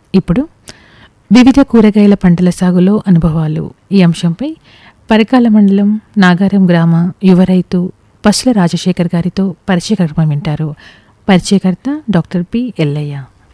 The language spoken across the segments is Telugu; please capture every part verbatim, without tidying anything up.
ఇప్పుడు వివిధ కూరగాయల పంటల సాగులో అనుభవాలు ఈ అంశంపై పరకాల మండలం నాగారం గ్రామ యువ రైతు పసుల రాజశేఖర్ గారితో పరిచయ కార్యక్రమం వింటారు. పరిచయకర్త డాక్టర్ పి ఎల్లయ్య.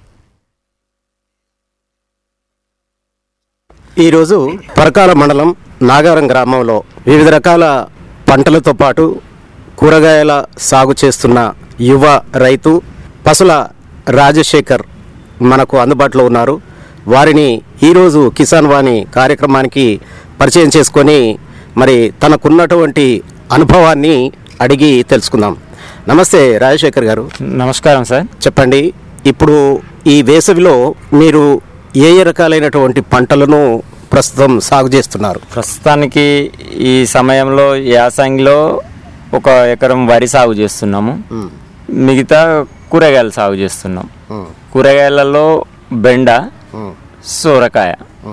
ఈరోజు పరకాల మండలం నాగారం గ్రామంలో వివిధ రకాల పంటలతో పాటు కూరగాయల సాగు చేస్తున్న యువ రైతు పసుల రాజశేఖర్ మనకు అందుబాటులో ఉన్నారు. వారిని ఈరోజు కిసాన్ వాణి కార్యక్రమానికి పరిచయం చేసుకొని మరి తనకున్నటువంటి అనుభవాన్ని అడిగి తెలుసుకుందాం. నమస్తే రాజశేఖర్ గారు. నమస్కారం సార్. చెప్పండి, ఇప్పుడు ఈ వేసవిలో మీరు ఏ ఏ రకాలైనటువంటి పంటలను ప్రస్తుతం సాగు చేస్తున్నారు? ప్రస్తుతానికి ఈ సమయంలో యాసంగిలో ఒక ఎకరం వరి సాగు చేస్తున్నాము. మిగతా కూరగాయలు సాగు చేస్తున్నాం. కూరగాయలలో బెండ, సోరకాయ,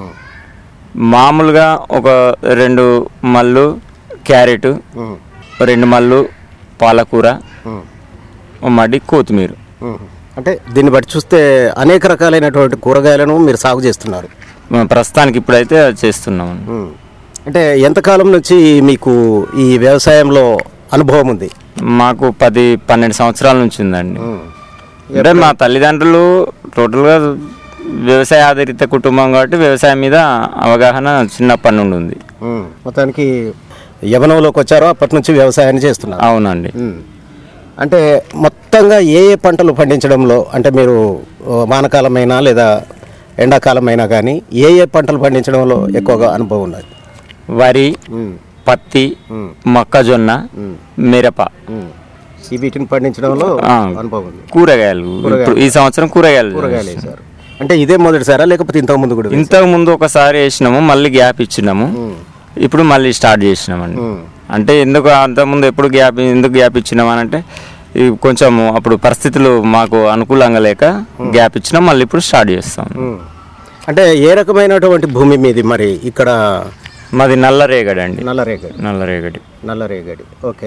మామూలుగా ఒక రెండు మళ్ళు క్యారెట్, రెండు మళ్ళు పాలకూర, మడి కొత్తిమీర. అంటే దీన్ని బట్టి చూస్తే అనేక రకాలైనటువంటి కూరగాయలను మీరు సాగు చేస్తున్నారు. ప్రస్తుతానికి ఇప్పుడైతే చేస్తున్నాము. అంటే ఎంతకాలం నుంచి మీకు ఈ వ్యవసాయంలో అనుభవం ఉంది? మాకు పది పన్నెండు సంవత్సరాల నుంచి ఉందండి. అంటే మా తల్లిదండ్రులు టోటల్గా వ్యవసాయ ఆధారిత కుటుంబం కాబట్టి వ్యవసాయం మీద అవగాహన చిన్నప్పటి నుండి ఉంది. మొత్తానికి యవనంలోకి వచ్చారో అప్పటి నుంచి వ్యవసాయాన్ని చేస్తున్నారు? అవునండి. అంటే మొత్తంగా ఏ ఏ పంటలు పండించడంలో, అంటే మీరు వానకాలమైనా లేదా ఎండాకాలమైనా కానీ ఏ ఏ పంటలు పండించడంలో ఎక్కువగా అనుభవం ఉన్నది? వరి, పత్తి, మొక్కజొన్న, మిరప, వీటిని పండించడంలో అనుభవం ఉంది. కూరగాయలు ఈ సంవత్సరం కూరగాయలు కూరగాయలు వేసారు. అంటే ఇదే మొదటిసారా లేకపోతే ఇంతకు ముందు కూడా? ఇంతకు ముందు ఒకసారి వేసినాము, మళ్ళీ గ్యాప్ ఇచ్చినాము, ఇప్పుడు మళ్ళీ స్టార్ట్ చేసినామండి. అంటే ఎందుకు అంతకుముందు ఎప్పుడు గ్యాప్ ఎందుకు గ్యాప్ ఇచ్చినాం అని అంటే కొంచెం అప్పుడు పరిస్థితులు మాకు అనుకూలంగా లేక గ్యాప్ ఇచ్చినాం, మళ్ళీ ఇప్పుడు స్టార్ట్ చేస్తాం. అంటే ఏ రకమైనటువంటి భూమి మీది మరి? ఇక్కడ మాది నల్లరేగడి అండి. నల్లరేగడి. నల్లరేగడి నల్లరేగడి ఓకే.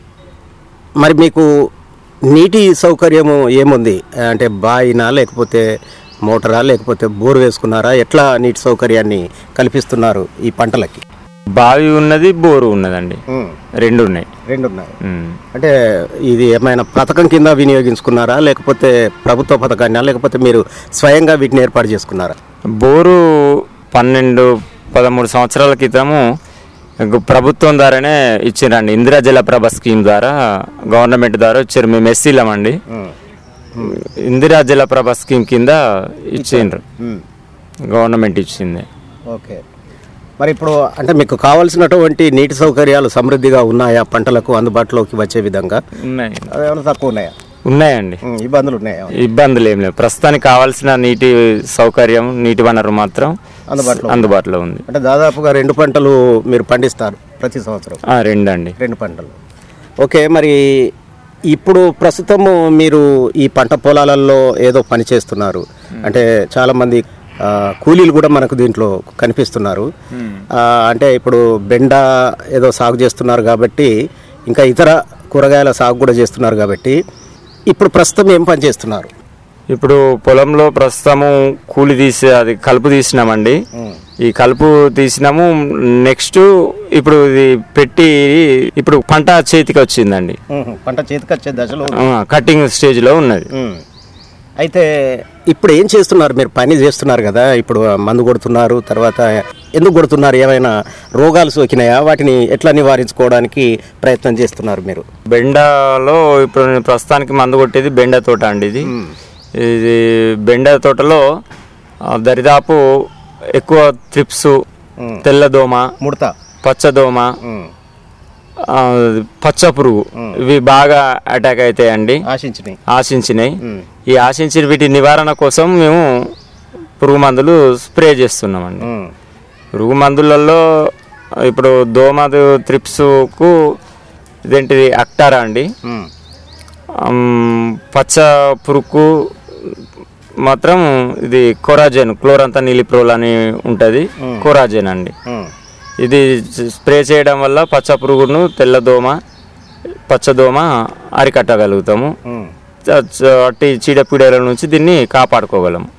మరి మీకు నీటి సౌకర్యము ఏముంది? అంటే బాయినా లేకపోతే మోటారా లేకపోతే బోర్ వేసుకున్నారా? ఎట్లా నీటి సౌకర్యాన్ని కల్పిస్తున్నారు ఈ పంటలకి? బావి ఉన్నది, బోరు ఉన్నదండి, రెండు ఉన్నాయి. రెండు ఉన్నాయి. అంటే ఇది ఏమైనా పథకం కింద వినియోగించుకున్నారా లేకపోతే ప్రభుత్వ పథకాన్ని, లేకపోతే మీరు స్వయంగా వీటిని ఏర్పాటు చేసుకున్నారా? బోరు పన్నెండు పదమూడు సంవత్సరాల క్రితము ప్రభుత్వం ద్వారానే ఇచ్చిండ్రండి. ఇందిరా జలప్రభ స్కీమ్ ద్వారా గవర్నమెంట్ ద్వారా ఇచ్చారు. మేము ఎస్సీలమండి. ఇందిరా జలప్రభ స్కీమ్ కింద ఇచ్చిండ్రు, గవర్నమెంట్ ఇచ్చింది. ఓకే. మరి ఇప్పుడు అంటే మీకు కావాల్సినటువంటి నీటి సౌకర్యాలు సమృద్ధిగా ఉన్నాయా? పంటలకు అందుబాటులోకి వచ్చే విధంగా ఉన్నాయి? ఏమైనా తక్కువ ఉన్నాయా? ఉన్నాయండి. ఇబ్బందులు ఉన్నాయా? ఇబ్బందులు ఏం లేవు. ప్రస్తుతానికి కావాల్సిన నీటి సౌకర్యం, నీటి వనరు మాత్రం అందుబాటులో అందుబాటులో ఉంది. అంటే దాదాపుగా రెండు పంటలు మీరు పండిస్తారు ప్రతి సంవత్సరం? రెండు అండి, రెండు పంటలు. ఓకే. మరి ఇప్పుడు ప్రస్తుతము మీరు ఈ పంట పొలాలలో ఏదో పని చేస్తున్నారు, అంటే చాలామంది కూలీలు కూడా మనకు దీంట్లో కనిపిస్తున్నారు. అంటే ఇప్పుడు బెండ ఏదో సాగు చేస్తున్నారు కాబట్టి, ఇంకా ఇతర కూరగాయల సాగు కూడా చేస్తున్నారు కాబట్టి, ఇప్పుడు ప్రస్తుతం ఏం పని చేస్తున్నారు? ఇప్పుడు పొలంలో ప్రస్తుతము కూలి తీసి అది కలుపు తీసినామండి. ఈ కలుపు తీసినాము. నెక్స్ట్ ఇప్పుడు ఇది పెట్టి ఇప్పుడు పంట చేతికి వచ్చిందండి. పంట చేతికి వచ్చే దశలో కటింగ్ స్టేజ్లో ఉన్నది. అయితే ఇప్పుడు ఏం చేస్తున్నారు? మీరు పని చేస్తున్నారు కదా, ఇప్పుడు మందు కొడుతున్నారు, తర్వాత ఎందుకు కొడుతున్నారు? ఏమైనా రోగాలు సోకినాయా? వాటిని ఎట్లా నివారించుకోవడానికి ప్రయత్నం చేస్తున్నారు మీరు? బెండలో ఇప్పుడు నేను ప్రస్తుతానికి మందు కొట్టేది బెండ తోట అండి. ఇది ఇది బెండ తోటలో దరిదాపు ఎక్కువ త్రిప్స్, తెల్లదోమ, ముడత, పచ్చదోమ, పచ్చ పురుగు ఇవి బాగా అటాక్ అవుతాయండి. ఆశించినాయి ఆశించినాయి ఈ ఆశించిన వీటి నివారణ కోసం మేము పురుగు మందులు స్ప్రే చేస్తున్నామండి. పురుగు మందులలో ఇప్పుడు దోమ త్రిప్స్కు ఇదేంటిది అక్టారా అండి. పచ్చ పురుగు మాత్రం ఇది కొరాజెన్, క్లోరంతా నీలిప్రోల్ అని ఉంటుంది, కొరాజెన్ అండి. ఇది స్ప్రే చేయడం వల్ల పచ్చ పురుగును, తెల్లదోమ, పచ్చదోమ అరికట్టగలుగుతాము. అట్టి చీడపీడల నుంచి దీన్ని కాపాడుకోగలము.